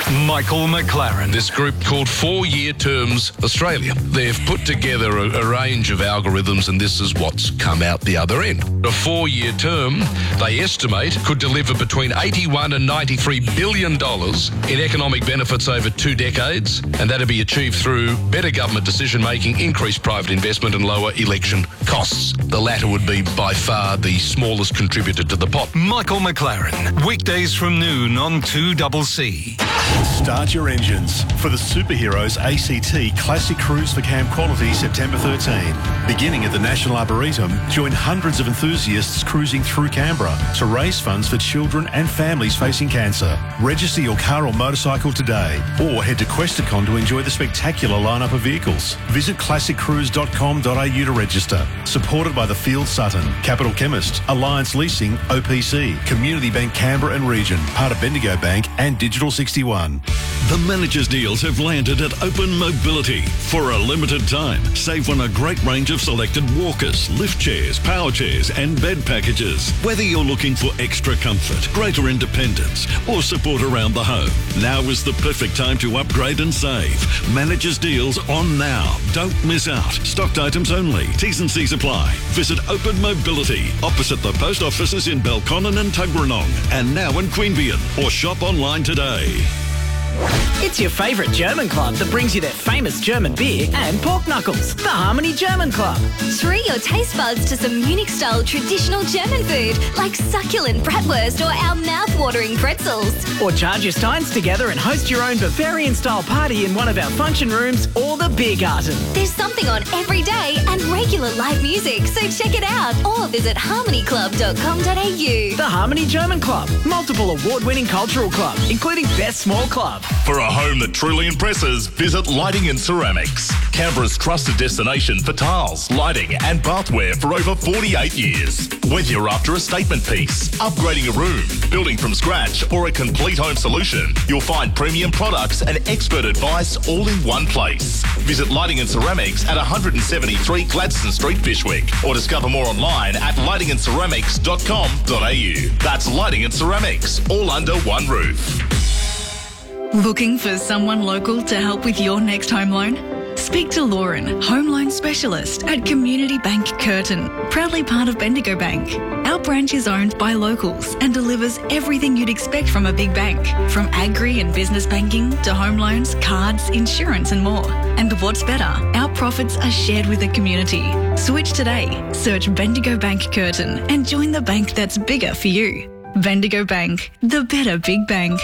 Michael McLaren. This group called 4 Year Terms Australia. They've put together a range of algorithms, and this is what's come out the other end. A 4-year term, they estimate, could deliver between $81 and $93 billion in economic benefits over 2 decades, and that'll be achieved through better government decision-making, increased private investment and lower election costs. The latter would be by far the smallest contributor to the pot. Michael McLaren. Weekdays from noon on 2CC. Start your engines for the Superheroes ACT Classic Cruise for Camp Quality September 13. Beginning at the National Arboretum, join hundreds of enthusiasts cruising through Canberra to raise funds for children and families facing cancer. Register your car or motorcycle today, or head to Questacon to enjoy the spectacular lineup of vehicles. Visit classiccruise.com.au to register. Supported by the Field Sutton, Capital Chemist, Alliance Leasing, OPC, Community Bank Canberra and Region, part of Bendigo Bank and Digital 61. The managers' deals have landed at Open Mobility. For a limited time, save on a great range of selected walkers, lift chairs, power chairs and bed packages. Whether you're looking for extra comfort, greater independence or support around the home, now is the perfect time to upgrade and save. Managers' deals on now. Don't miss out. Stocked items only. T's and C's apply. Visit Open Mobility opposite the post offices in Belconnen and Tuggeranong and now in Queanbeyan, or shop online today. It's your favourite German club that brings you their famous German beer and pork knuckles, the Harmony German Club. Treat your taste buds to some Munich-style traditional German food like succulent bratwurst or our mouth-watering pretzels. Or charge your steins together and host your own Bavarian-style party in one of our function rooms or the Biergarten. There's something on every day and regular live music, so check it out or visit harmonyclub.com.au. The Harmony German Club, multiple award-winning cultural club, including Best Small Club. For a home that truly impresses, visit Lighting and Ceramics, Canberra's trusted destination for tiles, lighting and bathware for over 48 years. Whether you're after a statement piece, upgrading a room, building from scratch or a complete home solution, you'll find premium products and expert advice all in one place. Visit Lighting and Ceramics at 173 Gladstone Street, Fyshwick, or discover more online at lightingandceramics.com.au. That's Lighting and Ceramics, all under one roof. Looking for someone local to help with your next home loan? Speak to Lauren, home loan specialist at Community Bank Curtin, proudly part of Bendigo Bank. Our branch is owned by locals and delivers everything you'd expect from a big bank, from agri and business banking to home loans, cards, insurance and more. And what's better, our profits are shared with the community. Switch today. Search Bendigo Bank Curtin and join the bank that's bigger for you. Bendigo Bank, the better big bank.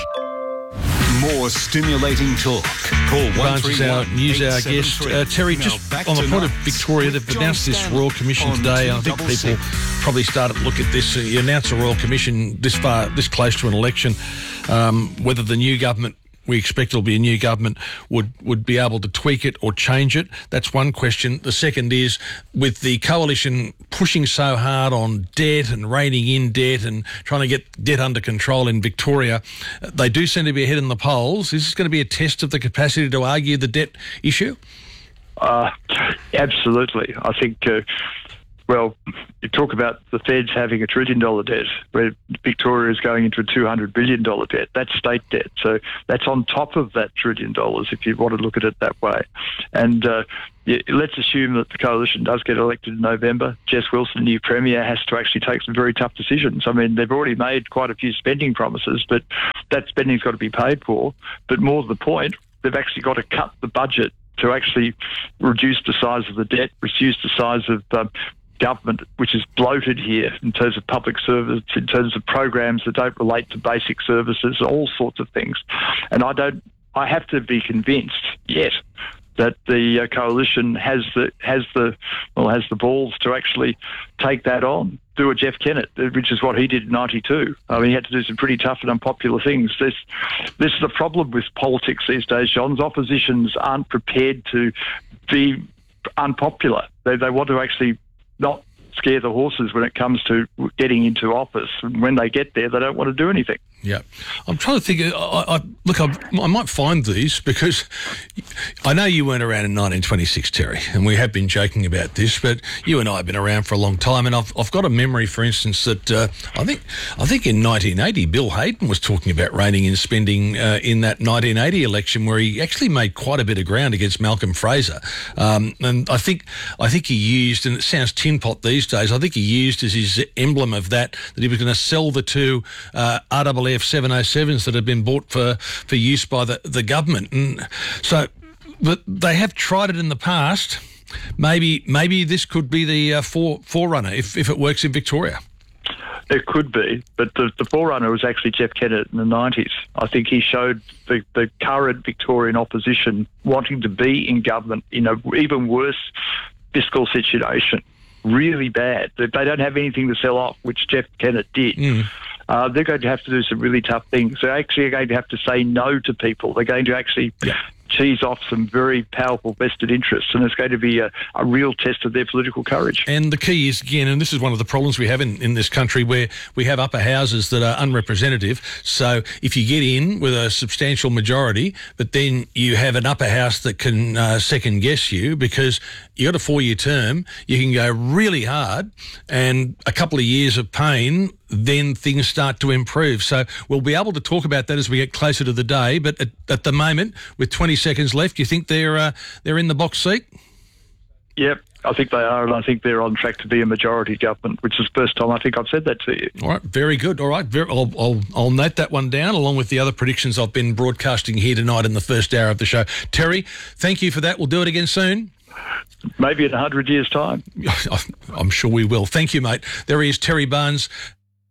More stimulating talk. Call Barnes is our news hour guest. Terry, just on the point of Victoria, they've announced this Royal Commission today, and I think people probably started to look at this. You announce a Royal Commission this close to an election, whether the new government, we expect it'll be a new government, would be able to tweak it or change it. That's one question. The second is, with the coalition pushing so hard on debt and reining in debt and trying to get debt under control in Victoria, they do seem to be ahead in the polls. Is this going to be a test of the capacity to argue the debt issue? Absolutely. I think... Well, you talk about the Feds having $1 trillion debt, where Victoria is going into a $200 billion debt. That's state debt. So that's on top of that $1 trillion, if you want to look at it that way. And let's assume that the coalition does get elected in November. Jess Wilson, new Premier, has to actually take some very tough decisions. I mean, they've already made quite a few spending promises, but that spending's got to be paid for. But more to the point, they've actually got to cut the budget to actually reduce the size of the debt, reduce the size of government, which is bloated here in terms of public service, in terms of programs that don't relate to basic services, all sorts of things. And I have to be convinced yet that the coalition has the balls to actually take that on, do a Jeff Kennett, which is what he did in '92. I mean, he had to do some pretty tough and unpopular things. This is the problem with politics these days, John's. Oppositions aren't prepared to be unpopular. They want to actually not scare the horses when it comes to getting into office. And when they get there, they don't want to do anything. Yeah, I'm trying to think. I might find these because I know you weren't around in 1926, Terry, and we have been joking about this. But you and I have been around for a long time, and I've got a memory, for instance, that I think in 1980, Bill Hayden was talking about reining in spending in that 1980 election, where he actually made quite a bit of ground against Malcolm Fraser, and I think he used, and it sounds tin pot these days, I think he used as his emblem of that he was going to sell the two RAAF 707s that had been bought for use by the government. And so, but they have tried it in the past. Maybe this could be the forerunner if it works in Victoria. It could be, but the forerunner was actually Jeff Kennett in the 90s. I think he showed the current Victorian opposition wanting to be in government in an even worse fiscal situation. Really bad. They don't have anything to sell off, which Jeff Kennett did. They're going to have to do some really tough things. They're actually going to have to say no to people. They're going to actually cheese off some very powerful vested interests, and it's going to be a real test of their political courage. And the key is, again, and this is one of the problems we have in this country, where we have upper houses that are unrepresentative. So if you get in with a substantial majority, but then you have an upper house that can second guess you because you got a 4-year term, you can go really hard, and a couple of years of pain, then things start to improve. So we'll be able to talk about that as we get closer to the day. But at the moment, with 20 seconds left, you think they're in the box seat? Yep, I think they are, and I think they're on track to be a majority government, which is the first time I think I've said that to you. All right, very good. All right, I'll note that one down along with the other predictions I've been broadcasting here tonight in the first hour of the show. Terry, thank you for that. We'll do it again soon. Maybe in 100 years' time. I'm sure we will. Thank you, mate. There he is, Terry Barnes.